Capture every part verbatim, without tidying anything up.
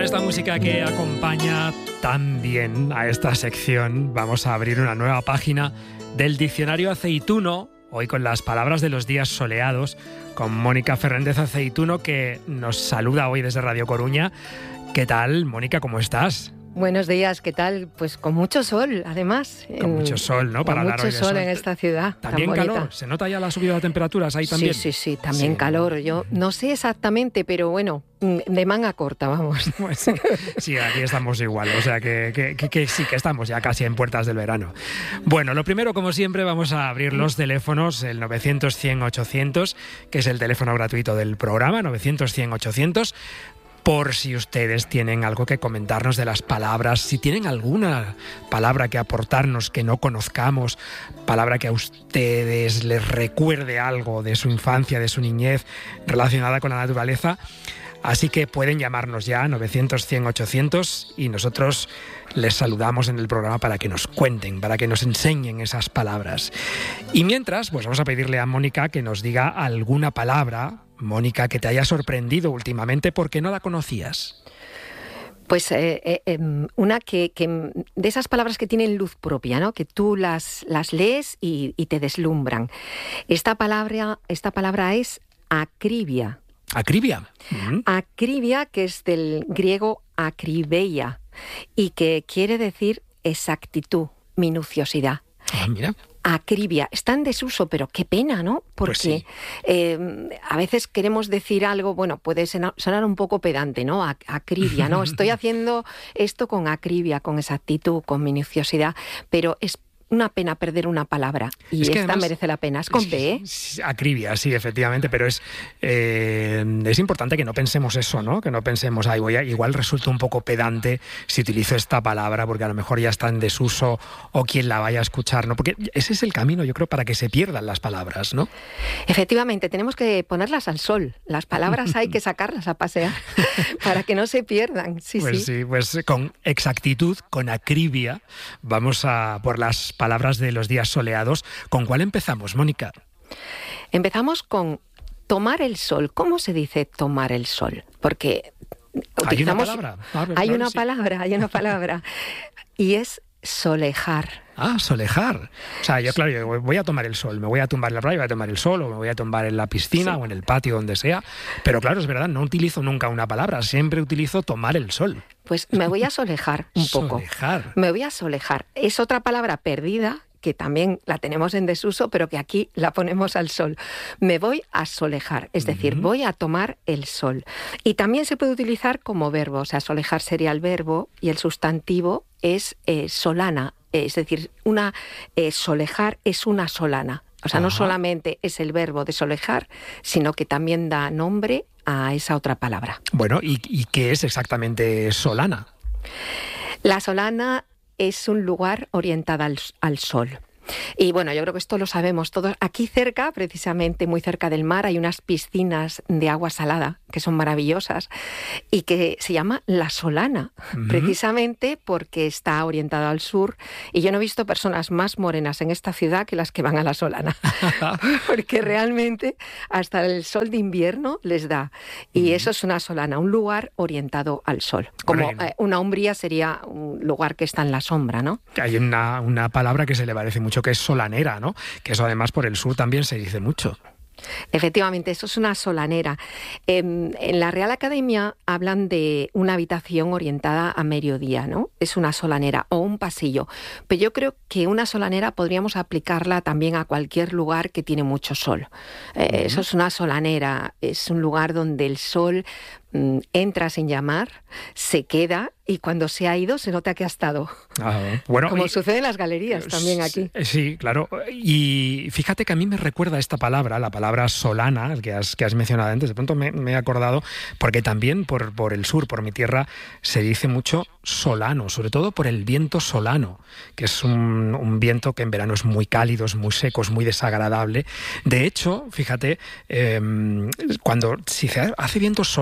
esta música que acompaña tan bien a esta sección, vamos a abrir una nueva página del Diccionario Aceituno, hoy con las palabras de los días soleados, con Mónica Fernández Aceituno, que nos saluda hoy desde Radio Coruña. ¿Qué tal, Mónica? ¿Cómo estás? Buenos días, ¿qué tal? Pues con mucho sol, además. Con en, mucho sol, ¿no? Para con hablar mucho hoy de sol, sol en esta ciudad. También tan calor, bonita. ¿Se nota ya la subida de temperaturas ahí también? Sí, sí, sí, también sí. calor. Yo no sé exactamente, pero bueno, de manga corta, vamos. Pues sí, sí, aquí estamos igual, o sea que, que, que, que sí, que estamos ya casi en puertas del verano. Bueno, lo primero, como siempre, vamos a abrir los teléfonos, el novecientos cien ochocientos, que es el teléfono gratuito del programa, novecientos cien ochocientos, por si ustedes tienen algo que comentarnos de las palabras, si tienen alguna palabra que aportarnos que no conozcamos, palabra que a ustedes les recuerde algo de su infancia, de su niñez, relacionada con la naturaleza. Así que pueden llamarnos ya, novecientos cien ochocientos, y nosotros les saludamos en el programa para que nos cuenten, para que nos enseñen esas palabras. Y mientras, pues vamos a pedirle a Mónica que nos diga alguna palabra, Mónica, que te haya sorprendido últimamente porque no la conocías. Pues eh, eh, una que, que de esas palabras que tienen luz propia, ¿no? Que tú las, las lees y, y te deslumbran. Esta palabra, esta palabra es acribia. ¿Acribia? Uh-huh. Acribia, que es del griego acribeia, y que quiere decir exactitud, minuciosidad. Ah, mira. Acribia. Está en desuso, pero qué pena, ¿no? Porque pues sí. eh, a veces queremos decir algo, bueno, puede sonar un poco pedante, ¿no? Acribia, ¿no? Estoy haciendo esto con acribia, con exactitud, con minuciosidad, pero es una pena perder una palabra, y es que esta además, merece la pena. Es con P, ¿eh? Acribia, sí, efectivamente, pero es eh, es importante que no pensemos eso, ¿no? Que no pensemos, ay, voy a, igual resulta un poco pedante si utilizo esta palabra, porque a lo mejor ya está en desuso, o quien la vaya a escuchar, ¿no? Porque ese es el camino, yo creo, para que se pierdan las palabras, ¿no? Efectivamente, tenemos que ponerlas al sol. Las palabras hay que sacarlas a pasear para que no se pierdan. Sí, pues sí. sí, pues con exactitud, con acribia, vamos a por las palabras de los días soleados. ¿Con cuál empezamos, Mónica? Empezamos con tomar el sol. ¿Cómo se dice tomar el sol? Porque utilizamos... ¿Hay una palabra? Ah, hay claro, una sí. palabra, hay una palabra. Y es solejar. Ah, solejar. O sea, yo, claro, yo voy a tomar el sol, me voy a tumbar en la playa, voy a tomar el sol, o me voy a tumbar en la piscina, sí, o en el patio, donde sea. Pero claro, es verdad, no utilizo nunca una palabra, siempre utilizo tomar el sol. Pues me voy a solejar un poco. Solejar. Me voy a solejar. Es otra palabra perdida, que también la tenemos en desuso, pero que aquí la ponemos al sol. Me voy a solejar, es decir, uh-huh. voy a tomar el sol. Y también se puede utilizar como verbo, o sea, solejar sería el verbo y el sustantivo es eh, solana, es decir, una eh, solejar es una solana. O sea, Ajá. no solamente es el verbo de solejar, sino que también da nombre a esa otra palabra. Bueno, ¿y, y qué es exactamente solana? La solana es un lugar orientado al, al sol. Y bueno, yo creo que esto lo sabemos todos. Aquí cerca, precisamente muy cerca del mar, hay unas piscinas de agua salada que son maravillosas y que se llama La Solana, uh-huh. precisamente porque está orientada al sur. Y yo no he visto personas más morenas en esta ciudad que las que van a La Solana, porque realmente hasta el sol de invierno les da. Y uh-huh. eso es una solana, un lugar orientado al sol. Como eh, una umbría sería un lugar que está en la sombra, ¿no? Hay una, una palabra que se le parece mucho, que es solanera, ¿no? Que eso además por el sur también se dice mucho. Efectivamente, eso es una solanera. Eh, en la Real Academia hablan de una habitación orientada a mediodía, ¿no? Es una solanera o un pasillo. Pero yo creo que una solanera podríamos aplicarla también a cualquier lugar que tiene mucho sol. Eh, uh-huh. Eso es una solanera, es un lugar donde el sol mm, entra sin llamar, se queda y cuando se ha ido se nota que ha estado. Ah, bueno, Como y, sucede en las galerías también aquí. Sí, claro. Y fíjate que a mí me recuerda esta palabra, la palabra solana, el que has, que has mencionado antes. De pronto me, me he acordado, porque también por, por el sur, por mi tierra, se dice mucho solano, sobre todo por el viento solano, que es un, un viento que en verano es muy cálido, es muy seco, es muy desagradable. De hecho, fíjate, eh, cuando si se hace viento solano en la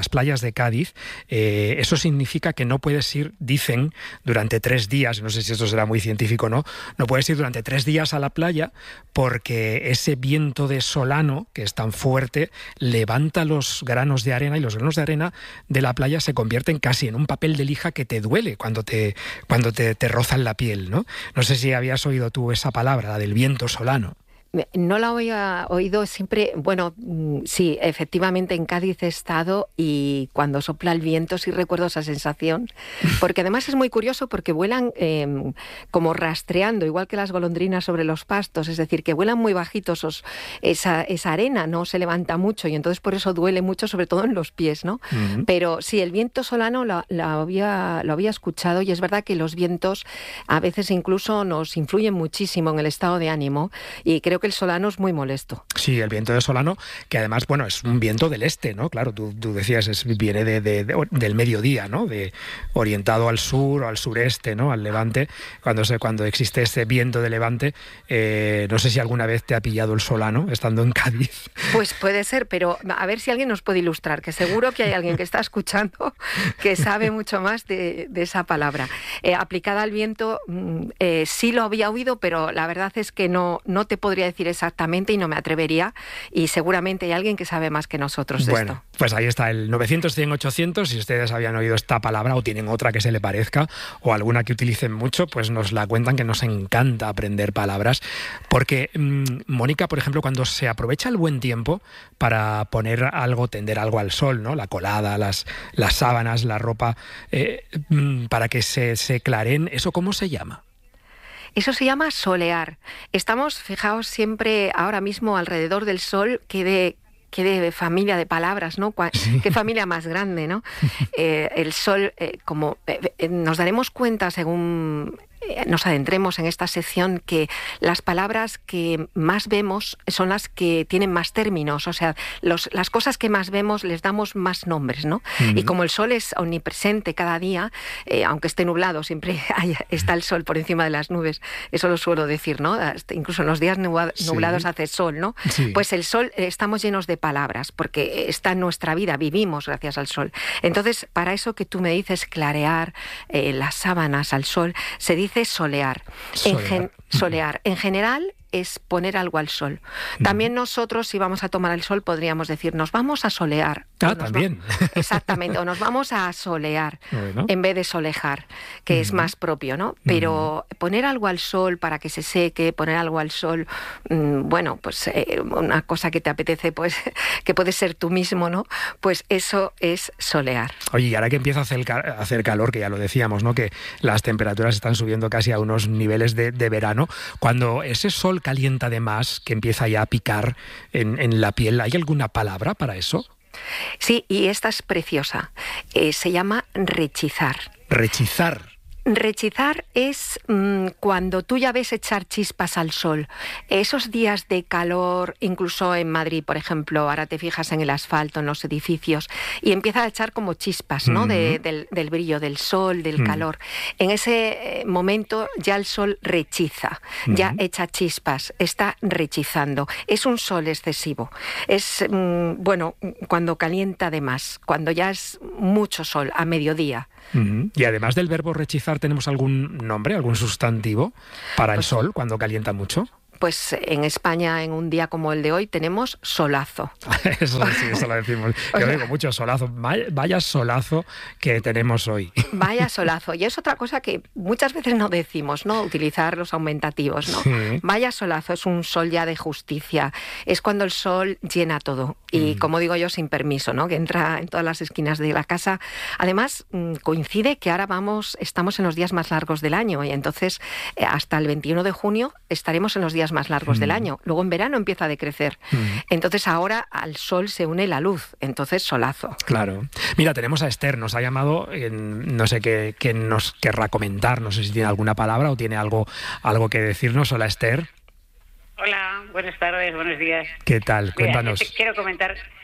las playas de Cádiz, eh, eso significa que no puedes ir, dicen, durante tres días, no sé si esto será muy científico o no, no puedes ir durante tres días a la playa porque ese viento de Solano, que es tan fuerte, levanta los granos de arena y los granos de arena de la playa se convierten casi en un papel de lija que te duele cuando te, cuando te, te rozan la piel, ¿no? No sé si habías oído tú esa palabra, la del viento solano. No la había oído siempre, bueno, sí, efectivamente en Cádiz he estado y cuando sopla el viento sí recuerdo esa sensación, porque además es muy curioso porque vuelan eh, como rastreando, igual que las golondrinas sobre los pastos, es decir, que vuelan muy bajitos, os, esa, esa arena no se levanta mucho y entonces por eso duele mucho, sobre todo en los pies, ¿no? Uh-huh. Pero sí, el viento solano lo, lo, había, lo había escuchado y es verdad que los vientos a veces incluso nos influyen muchísimo en el estado de ánimo y creo que el solano es muy molesto. Sí, el viento de Solano, que además, bueno, es un viento del este, ¿no? Claro, tú, tú decías, es, viene de, de, de, del mediodía, ¿no? De, orientado al sur o al sureste, ¿no? Al levante. Cuando, se, cuando existe ese viento de levante, eh, no sé si alguna vez te ha pillado el solano estando en Cádiz. Pues puede ser, pero a ver si alguien nos puede ilustrar, que seguro que hay alguien que está escuchando que sabe mucho más de, de esa palabra. Eh, aplicada al viento, eh, sí lo había oído, pero la verdad es que no, no te podría decir exactamente y no me atrevería y seguramente hay alguien que sabe más que nosotros de bueno, esto. Pues ahí está el novecientos, cien, ochocientos, si ustedes habían oído esta palabra o tienen otra que se le parezca o alguna que utilicen mucho, pues nos la cuentan, que nos encanta aprender palabras, porque mmm, Mónica, por ejemplo, cuando se aprovecha el buen tiempo para poner algo, tender algo al sol, ¿no? La colada, las, las sábanas, la ropa, eh, mmm, para que se, se clareen, ¿eso cómo se llama? Eso se llama solear. Estamos, fijaos, siempre ahora mismo alrededor del sol, que de, que de familia de palabras, ¿no? Sí. Qué familia más grande, ¿no? Eh, el sol, eh, como eh, nos daremos cuenta según nos adentremos en esta sección, que las palabras que más vemos son las que tienen más términos, o sea, los, las cosas que más vemos les damos más nombres, ¿no? Uh-huh. Y como el sol es omnipresente cada día, eh, aunque esté nublado, siempre hay, está el sol por encima de las nubes, eso lo suelo decir, ¿no? Incluso en los días nublados sí. hace sol, ¿no? Sí. Pues el sol, eh, estamos llenos de palabras, porque está en nuestra vida, vivimos gracias al sol. Entonces, para eso que tú me dices, clarear eh, las sábanas al sol, se dice solear. Solear. En, gen- solear. En general es poner algo al sol. También nosotros, si vamos a tomar el sol, podríamos decir, nos vamos a solear. Ah, también. Va- Exactamente, o nos vamos a solear, bueno. en vez de solejar, que uh-huh. es más propio, ¿no? Pero uh-huh. poner algo al sol para que se seque, poner algo al sol, mmm, bueno, pues eh, una cosa que te apetece, pues que puedes ser tú mismo, ¿no? Pues eso es solear. Oye, y ahora que empieza a hacer, cal- a hacer calor, que ya lo decíamos, ¿no? Que las temperaturas están subiendo casi a unos niveles de, de verano, cuando ese sol calienta de más, que empieza ya a picar en, en la piel, ¿hay alguna palabra para eso? Sí, y esta es preciosa. Eh, se llama rechizar. Rechizar. Rechizar es mmm, cuando tú ya ves echar chispas al sol. Esos días de calor, incluso en Madrid, por ejemplo, ahora te fijas en el asfalto, en los edificios, y empieza a echar como chispas, ¿no? Uh-huh. de, del, del brillo del sol, del uh-huh. calor. En ese momento ya el sol rechiza, uh-huh. ya echa chispas, está rechizando. Es un sol excesivo. Es, mmm, bueno, cuando calienta de más, cuando ya es mucho sol, a mediodía. Uh-huh. Y además del verbo rechizar, ¿tenemos algún nombre, algún sustantivo para el pues, sol cuando calienta mucho? Pues en España, en un día como el de hoy, tenemos solazo. Eso sí, eso lo decimos. Yo o sea, digo mucho solazo. Vaya solazo que tenemos hoy. Vaya solazo. Y es otra cosa que muchas veces no decimos, ¿no? Utilizar los aumentativos, ¿no? Sí. Vaya solazo, es un sol ya de justicia. Es cuando el sol llena todo. Y mm. como digo yo, sin permiso, ¿no? Que entra en todas las esquinas de la casa. Además, coincide que ahora vamos, estamos en los días más largos del año. Y entonces, hasta el veintiuno de junio, estaremos en los días más largos mm. del año. Luego en verano empieza a decrecer. Mm. Entonces ahora al sol se une la luz. Entonces solazo. Claro. Mira, tenemos a Esther, nos ha llamado, eh, no sé qué, qué nos querrá comentar, no sé si tiene alguna palabra o tiene algo, algo que decirnos. Hola, Esther. Hola, buenas tardes, buenos días. ¿Qué tal? Cuéntanos. Mira, quiero comentar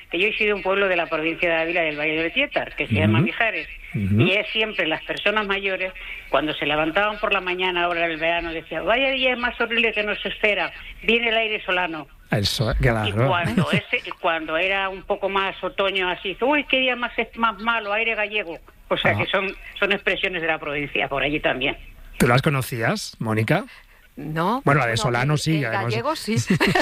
que yo soy de un pueblo de la provincia de Ávila, del Valle del Tietar, que se uh-huh. llama Mijares, uh-huh. y es siempre las personas mayores, cuando se levantaban por la mañana, ahora del verano, decían, vaya día más horrible que nos espera, viene el aire solano. El sol, claro. Y cuando, ese, cuando era un poco más otoño, así, uy, qué día más, más malo, aire gallego. O sea, uh-huh. que son, son expresiones de la provincia, por allí también. ¿Tú las conocías, Mónica? No. Bueno, la de Solano sí. El además. gallego sí.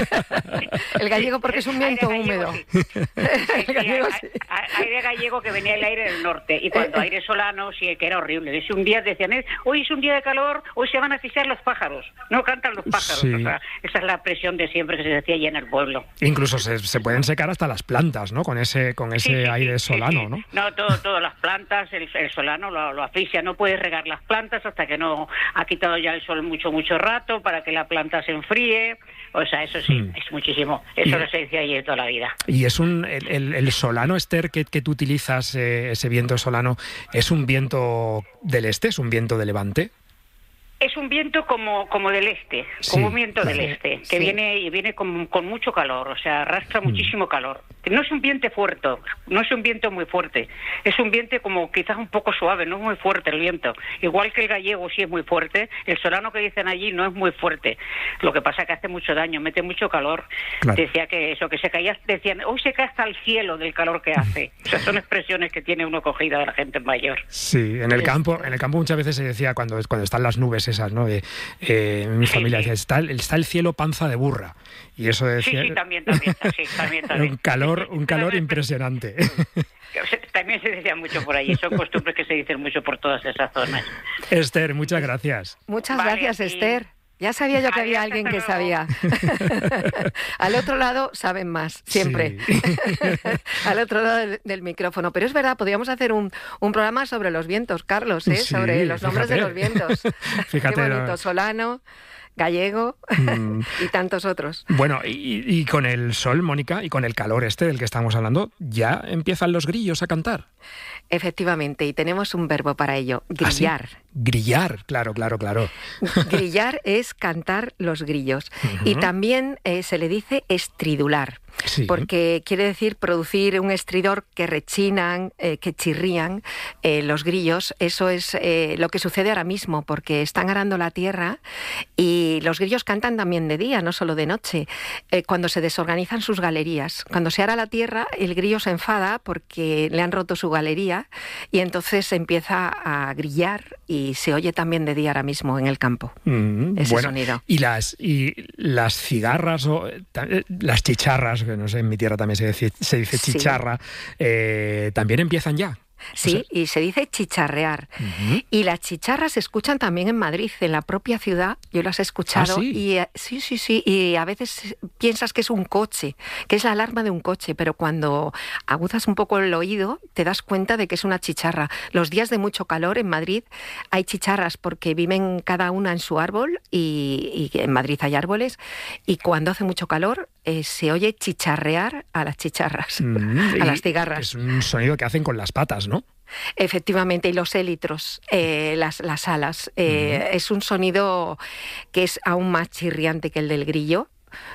El gallego porque es un viento húmedo. Sí. El gallego sí. Aire gallego que venía el aire del norte. Y cuando aire solano sí que era horrible. Dice, un día decían, hoy es un día de calor, hoy se van a asfixiar los pájaros. No cantan los pájaros. Sí. O sea, esa es la presión de siempre que se decía allí en el pueblo. Incluso se, se pueden secar hasta las plantas, ¿no? Con ese con ese sí, sí, aire sí, solano, sí. ¿no? No, todo, todas las plantas, el, el solano lo, lo asfixia. No puedes regar las plantas hasta que no ha quitado ya el sol mucho, mucho rato, para que la planta se enfríe, o sea, eso sí, mm. es muchísimo. Eso lo se decía ayer toda la vida. Y es un, el, el, el solano, Esther, que, que tú utilizas, eh, ese viento solano, ¿es un viento del este, es un viento de levante? Es un viento como como del este, como sí, un viento claro, del este, que sí. viene y viene con, con mucho calor, o sea, arrastra mm. muchísimo calor. No es un viento fuerte, no es un viento muy fuerte, es un viento como quizás un poco suave, no es muy fuerte el viento. Igual que el gallego sí es muy fuerte, el solano que dicen allí no es muy fuerte. Lo que pasa es que hace mucho daño, mete mucho calor. Claro. Decía que eso, que se caía, decían, hoy se cae hasta el cielo del calor que hace. O sea, son expresiones que tiene uno cogida de la gente mayor. Sí, en el campo, en el campo muchas veces se decía cuando, cuando están las nubes esas, ¿no? De, eh, mi familia decía, está, está el cielo panza de burra. Y eso decía... Sí, sí, también, también, sí, también, también. Un calor, un calor impresionante. También se decía mucho por allí, son costumbres que se dicen mucho por todas esas zonas. Esther, muchas gracias. Muchas vale, gracias, y... Esther. Ya sabía yo que había alguien que sabía. Al otro lado saben más, siempre. Sí. Al otro lado del, del micrófono. Pero es verdad, podríamos hacer un, un programa sobre los vientos, Carlos, ¿eh? Sí, sobre los nombres fíjate. de los vientos. Fíjate. Qué bonito, no. Solano, gallego mm. y tantos otros. Bueno, y, y con el sol, Mónica, y con el calor este del que estamos hablando, ya empiezan los grillos a cantar. Efectivamente, y tenemos un verbo para ello, grillar. ¿Ah, sí? Grillar, claro, claro, claro. Grillar es cantar los grillos. Uh-huh. Y también eh, se le dice estridular, sí. porque quiere decir producir un estridor que rechinan, eh, que chirrían eh, los grillos. Eso es eh, lo que sucede ahora mismo, porque están arando la tierra y los grillos cantan también de día, no solo de noche, eh, cuando se desorganizan sus galerías. Cuando se ara la tierra, el grillo se enfada porque le han roto su galería y entonces empieza a grillar y se oye también de día ahora mismo en el campo, mm, ese bueno, sonido. Y las y las cigarras o las chicharras, que no sé, en mi tierra también se dice, se dice chicharra, sí. eh, también empiezan ya. Sí, o sea, y se dice chicharrear. Uh-huh. Y las chicharras se escuchan también en Madrid, en la propia ciudad. Yo las he escuchado. ¿Ah, sí? Y sí, sí, sí. Y a veces piensas que es un coche, que es la alarma de un coche, pero cuando aguzas un poco el oído, te das cuenta de que es una chicharra. Los días de mucho calor en Madrid hay chicharras porque viven cada una en su árbol y, y en Madrid hay árboles. Y cuando hace mucho calor, eh, se oye chicharrear a las chicharras, mm, a las cigarras. Es un sonido que hacen con las patas, ¿no? Efectivamente, y los élitros, eh, las, las alas. Eh, uh-huh. Es un sonido que es aún más chirriante que el del grillo,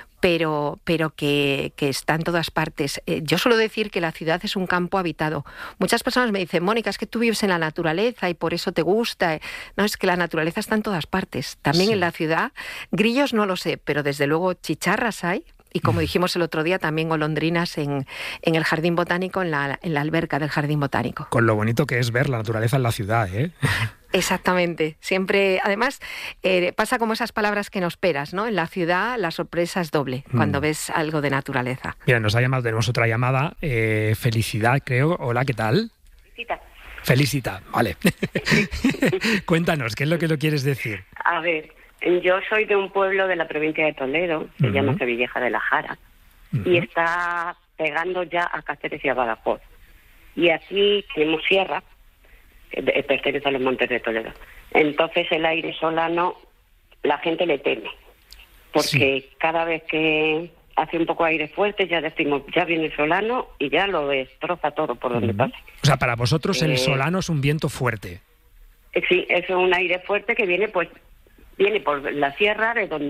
pero, pero que, que está en todas partes. Eh, yo suelo decir que la ciudad es un campo habitado. Muchas personas me dicen, Mónica, es que tú vives en la naturaleza y por eso te gusta. No, es que la naturaleza está en todas partes. También sí. En la ciudad, grillos no lo sé, pero desde luego chicharras hay. Y como dijimos el otro día, también golondrinas en, en el Jardín Botánico, en la, en la alberca del Jardín Botánico. Con lo bonito que es ver la naturaleza en la ciudad, ¿eh? Exactamente. Siempre, además, eh, pasa como esas palabras que no esperas, ¿no? En la ciudad la sorpresa es doble mm. cuando ves algo de naturaleza. Mira, nos ha llamado, tenemos otra llamada. Eh, Felicidad, creo. Hola, ¿qué tal? Felicita. Felicita, vale. Cuéntanos, ¿qué es lo que lo quieres decir? A ver... Yo soy de un pueblo de la provincia de Toledo, se uh-huh. llama Sevilleja de la Jara, uh-huh. y está pegando ya a Cáceres y a Badajoz. Y aquí tenemos sierra, que pertenece a los Montes de Toledo. Entonces el aire solano, la gente le teme, porque sí. cada vez que hace un poco de aire fuerte ya decimos, ya viene el solano y ya lo destroza todo por donde uh-huh. pase. O sea, para vosotros eh, el solano es un viento fuerte. Sí, es un aire fuerte que viene pues... Viene por la sierra de donde